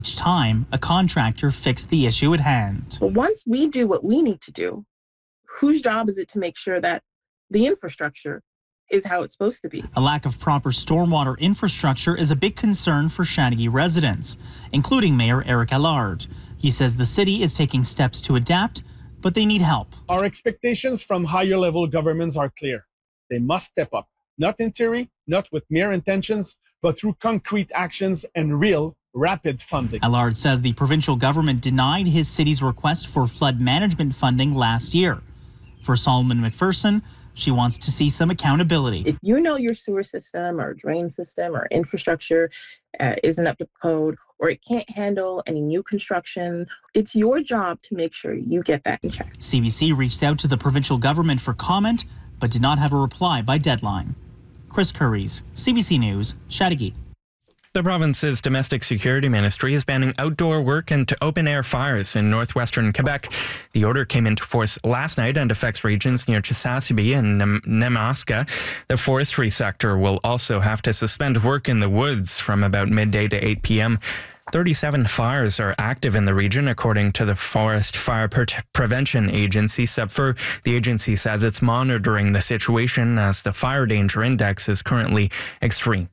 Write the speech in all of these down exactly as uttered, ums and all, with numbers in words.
Each time, a contractor fixed the issue at hand. But once we do what we need to do, whose job is it to make sure that the infrastructure is how it's supposed to be? A lack of proper stormwater infrastructure is a big concern for Chateauguay residents, including Mayor Eric Allard. He says the city is taking steps to adapt, but they need help. Our expectations from higher level governments are clear. They must step up, not in theory, not with mere intentions, but through concrete actions and real, rapid funding. Allard says the provincial government denied his city's request for flood management funding last year. For Solomon McPherson, she wants to see some accountability. If you know your sewer system or drain system or infrastructure uh, isn't up to code, or it can't handle any new construction, it's your job to make sure you get that in check. C B C reached out to the provincial government for comment, but did not have a reply by deadline. Chris Curries, C B C News, Chateauguay. The province's domestic security ministry is banning outdoor work and open-air fires in northwestern Quebec. The order came into force last night and affects regions near Chisasibi and Nem- Nemaska. The forestry sector will also have to suspend work in the woods from about midday to eight p.m. thirty-seven fires are active in the region, according to the Forest Fire Pre- Prevention Agency, S U P F R. The agency says it's monitoring the situation as the fire danger index is currently extreme.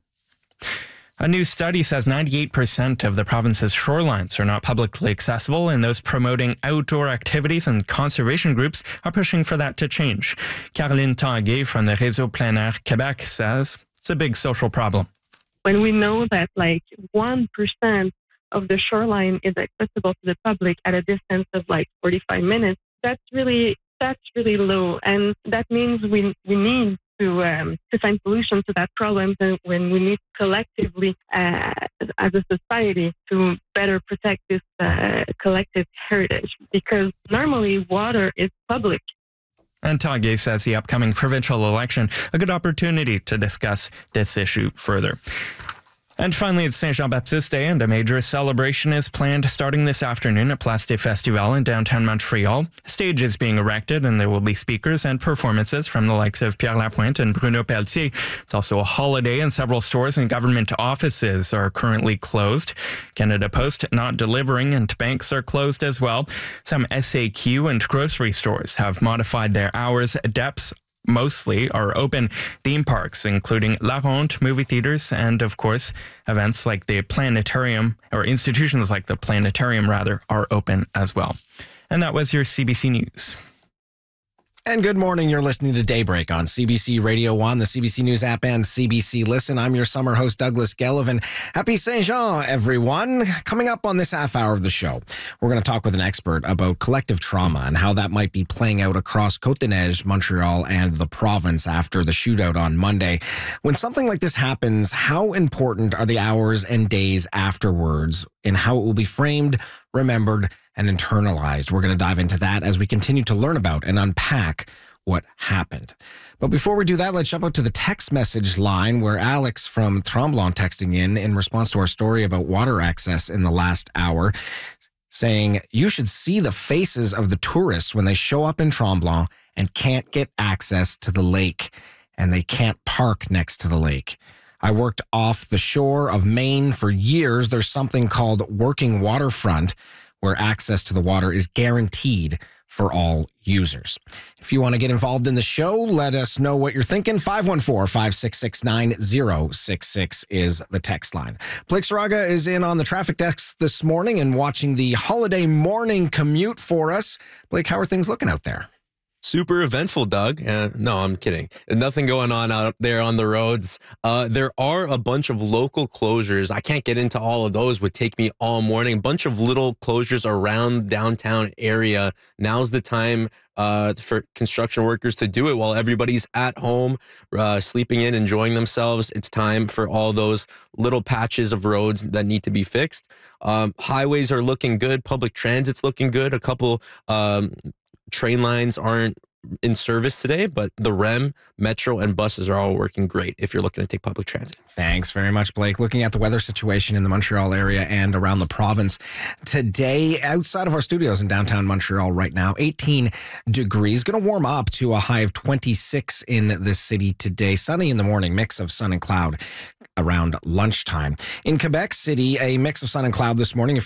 A new study says ninety-eight percent of the province's shorelines are not publicly accessible, and those promoting outdoor activities and conservation groups are pushing for that to change. Caroline Tanguay from the Réseau Plein Air Québec says it's a big social problem. When we know that like one percent of the shoreline is accessible to the public at a distance of like forty-five minutes, that's really that's really low, and that means we we need to um, to find solutions to that problem, and when we need collectively uh, as a society to better protect this uh, collective heritage, because normally water is public. And Tanguay says the upcoming provincial election a good opportunity to discuss this issue further. And finally, it's Saint Jean-Baptiste Day, and a major celebration is planned starting this afternoon at Place des Festivals in downtown Montreal. A stage is being erected, and there will be speakers and performances from the likes of Pierre Lapointe and Bruno Pelletier. It's also a holiday, and several stores and government offices are currently closed. Canada Post not delivering, and banks are closed as well. Some S A Q and grocery stores have modified their hours. Depths mostly are open. Theme parks, including La Ronde, movie theaters, and of course, events like the planetarium, or institutions like the planetarium rather, are open as well. And that was your C B C News. And good morning. You're listening to Daybreak on C B C Radio one, the C B C News app, and C B C Listen. I'm your summer host, Douglas Gellivan. Happy Saint Jean, everyone. Coming up on this half hour of the show, we're going to talk with an expert about collective trauma and how that might be playing out across Côte-des-Neiges, Montreal, and the province after the shootout on Monday. When something like this happens, how important are the hours and days afterwards in how it will be framed, remembered, and internalized? We're going to dive into that as we continue to learn about and unpack what happened. But before we do that, let's jump out to the text message line where Alex from Tremblant texting in in response to our story about water access in the last hour, saying, you should see the faces of the tourists when they show up in Tremblant and can't get access to the lake, and they can't park next to the lake. I worked off the shore of Maine for years. There's something called working waterfront, where access to the water is guaranteed for all users. If you want to get involved in the show, let us know what you're thinking. five one four, five six six, nine zero six six is the text line. Blake Saraga is in on the traffic desk this morning and watching the holiday morning commute for us. Blake, how are things looking out there? Super eventful, Doug. Uh, no, I'm kidding. Nothing going on out there on the roads. Uh, there are a bunch of local closures. I can't get into all of those. Would take me all morning. A bunch of little closures around downtown area. Now's the time uh, for construction workers to do it while everybody's at home, uh, sleeping in, enjoying themselves. It's time for all those little patches of roads that need to be fixed. Um, highways are looking good. Public transit's looking good. A couple um, train lines aren't in service today, but the R E M, Metro, and buses are all working great if you're looking to take public transit. Thanks very much, Blake. Looking at the weather situation in the Montreal area and around the province today, outside of our studios in downtown Montreal right now, eighteen degrees. Going to warm up to a high of twenty-six in this city today. Sunny in the morning, mix of sun and cloud around lunchtime. In Quebec City, a mix of sun and cloud this morning.